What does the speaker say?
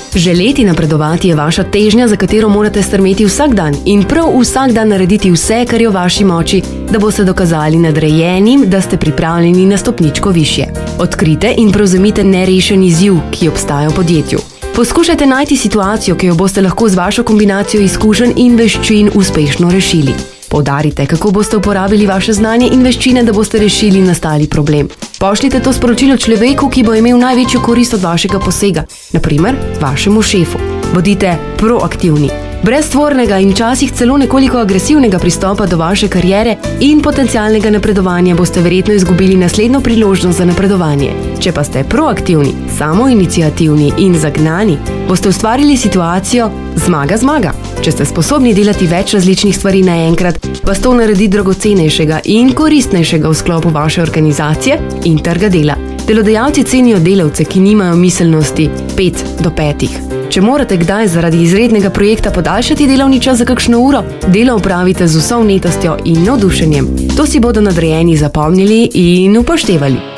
Želeti napredovati je vaša težnja, za katero morate strmeti vsak dan in prav vsak dan narediti vse, kar je v vaši moči, da boste dokazali nadrejenim, da ste pripravljeni na stopničko višje. Odkrite in prevzemite nerešen izziv, ki obstaja v podjetju. Poskušajte najti situacijo, ki jo boste lahko z vašo kombinacijo izkušenj in veščin uspešno rešili. Poudarite, kako boste uporabili vaše znanje in veščine, da boste rešili nastali problem. Pošljite to sporočilo človeku, ki bo imel največjo korist od vašega posega, na primer vašemu šefu. Bodite proaktivni. Brez tvornega in včasih celo nekoliko agresivnega pristopa do vaše kariere in potencialnega napredovanja boste verjetno izgubili naslednjo priložnost za napredovanje. Če pa ste proaktivni, samoiniciativni in zagnani, boste ustvarili situacijo zmaga-zmaga. Če ste sposobni delati več različnih stvari naenkrat, vas to naredi dragocenejšega in koristnejšega v sklopu vaše organizacije in trga dela. Delodajalci cenijo delavce, ki nimajo miselnosti 5 do 5. Če morate kdaj zaradi izrednega projekta podaljšati delovni čas za kakšno uro, delo opravite z vso vnetostjo in navdušenjem. To si bodo nadrejeni zapomnili in upoštevali.